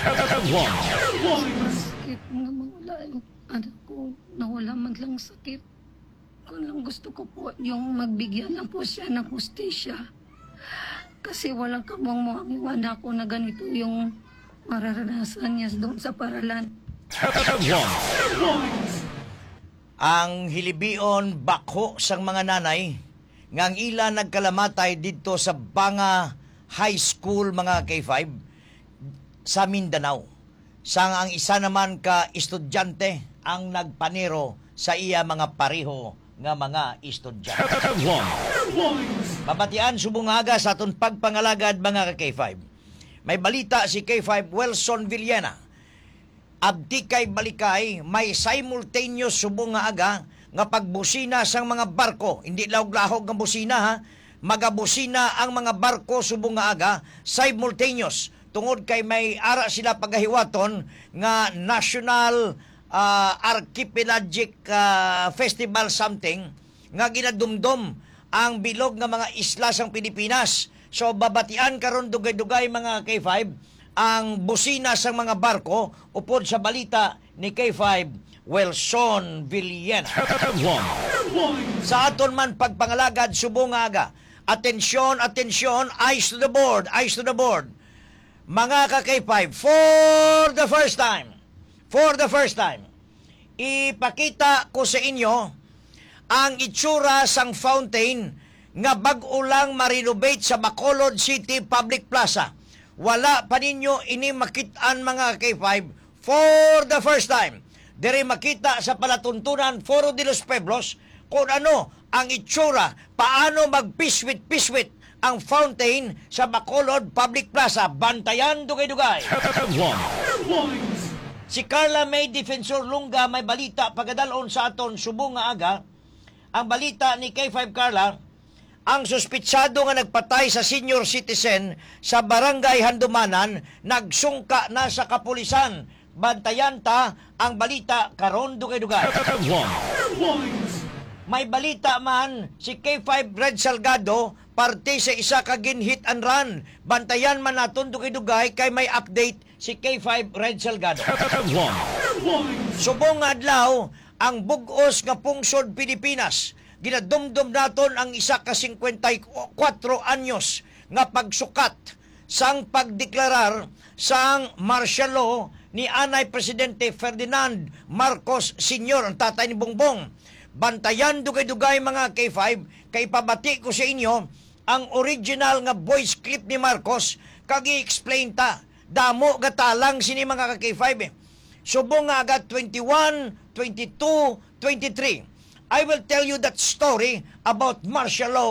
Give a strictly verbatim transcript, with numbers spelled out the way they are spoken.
Sakit nga mawala yung anak ko. Nawala man lang sakit. Kung lang gusto ko po yung magbigyan lang po siya ng hustisya. Kasi walang kamangmang yung anak ko na ganito yung mararanasan niya doon sa paralan. Ang hilibion bakho sang mga nanay nga ang ila nagkalamatay dito sa Banga High School mga K five sa Mindanao. Sang ang isa naman ka estudyante ang nagpaniro sa iya mga pareho nga mga estudyante. Mabatian subungaga sa aton pagpangalagad mga K five. May balita si K five Wilson Villena. Abdi kay balikay may simultaneous subong nga aga nga pagbusina sang mga barko. Hindi lahog-lahog nga busina ha. Magabusina ang mga barko subong nga aga simultaneous. Tungod kay may ara sila pagahiwaton nga National uh, Archipelagic uh, Festival something nga ginadumdum ang bilog nga mga isla sang Pilipinas. So babatian karon dugay-dugay mga K five ang busina sa mga barko upod sa balita ni K five Wilson Villena. Sa aton man pagpangalagad subong nga aga. Atensyon, atensyon, eyes to the board, eyes to the board. Mga ka K five, for the first time, for the first time, ipakita ko sa inyo ang itsura sang fountain nga bag-o lang ma-renovate sa Bacolod City Public Plaza. Wala pa ninyo ini makitaan mga K five for the first time. Diri makita sa palatuntunan Foro de los Pueblos kung ano ang itsura, paano mag-piswit-piswit ang fountain sa Bacolod Public Plaza. Bantayan dugay-dugay. Si Carla May Defensor Lunga may balita pagadalon sa aton subong nga aga. Ang balita ni K five Carla, ang suspitsado nga nagpatay sa senior citizen sa Barangay Handumanan nagsungka na sa kapulisan. Bantayan ta ang balita karon dugay-dugay. May balita man si K five Red Salgado parte sa isa ka hit and run. Bantayan man naton dugay-dugay kay may update si K five Red Salgado. Subong adlaw ang bugos nga pungsod Pilipinas. Ginadumdum naton ang isa ka fifty-four anyos nga pagsukat sang pagdeklarar sang martial law ni Anay Presidente Ferdinand Marcos Senior, ang tatay ni Bongbong. Bantayan dugay-dugay mga K five, kay pabati ko sa inyo ang original nga voice clip ni Marcos kag i-explain ta. Damo gatalang sini mga K five eh. Subong nga agad twenty-one, twenty-two, twenty-three. I will tell you that story about martial law